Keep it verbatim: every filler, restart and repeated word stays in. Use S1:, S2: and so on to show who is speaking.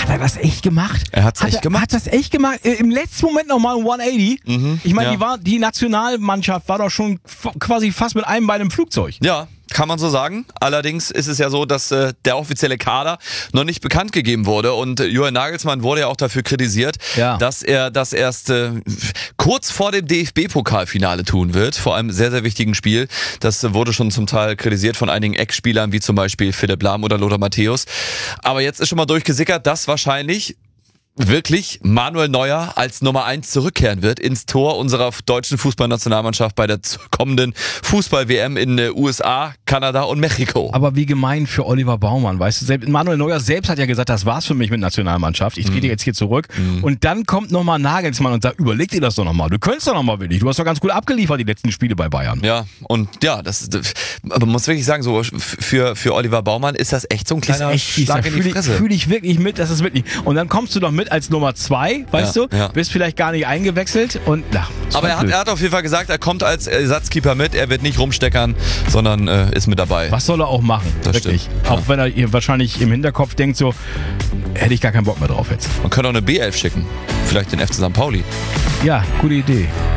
S1: er das echt gemacht?
S2: Er hat's
S1: hat
S2: echt
S1: er,
S2: gemacht.
S1: Hat das echt gemacht? Im letzten Moment nochmal ein hundertachtzig.
S2: Mhm,
S1: ich meine,
S2: ja.
S1: die, war, die Nationalmannschaft war doch schon f- quasi fast mit einem Bein im Flugzeug.
S2: Ja, kann man so sagen. Allerdings ist es ja so, dass äh, der offizielle Kader noch nicht bekannt gegeben wurde und äh, Julian Nagelsmann wurde ja auch dafür kritisiert,
S1: Ja.
S2: dass er das erst äh, kurz vor dem D F B-Pokalfinale tun wird, vor einem sehr, sehr wichtigen Spiel. Das äh, wurde schon zum Teil kritisiert von einigen Ex-Spielern, wie zum Beispiel Philipp Lahm oder Lothar Matthäus. Aber jetzt ist schon mal durchgesickert, dass wahrscheinlich wirklich Manuel Neuer als Nummer eins zurückkehren wird ins Tor unserer deutschen Fußballnationalmannschaft bei der kommenden Fußball-W M in den U S A, Kanada und Mexiko.
S1: Aber wie gemein für Oliver Baumann, weißt du, selbst, Manuel Neuer selbst hat ja gesagt, das war's für mich mit Nationalmannschaft, ich trete jetzt hier zurück. Und dann kommt nochmal Nagelsmann und sagt, überleg dir das doch nochmal, du könntest doch nochmal willig, du hast doch ganz gut abgeliefert die letzten Spiele bei Bayern.
S2: Ja, und ja, das, das man muss wirklich sagen, so für, für Oliver Baumann ist das echt so ein kleiner
S1: ist echt fies,
S2: Schlag
S1: da
S2: in die
S1: fühle ich,
S2: Fresse.
S1: fühl ich wirklich mit, das ist wirklich. Und dann kommst du doch mit als Nummer zwei, weißt
S2: Ja,
S1: du,
S2: ja.
S1: bist vielleicht gar nicht eingewechselt und na, das
S2: Aber
S1: war
S2: er hat,
S1: blöd.
S2: er hat auf jeden Fall gesagt, er kommt als Ersatzkeeper mit, er wird nicht rumsteckern, sondern äh, ist mit dabei.
S1: Was soll er auch machen,
S2: Das
S1: wirklich.
S2: stimmt.
S1: Auch
S2: Ja.
S1: wenn er ihr wahrscheinlich im Hinterkopf denkt so, hätte ich gar keinen Bock mehr drauf jetzt.
S2: Man könnte auch eine B elf schicken, vielleicht den F C Sankt Pauli.
S1: Ja, gute Idee.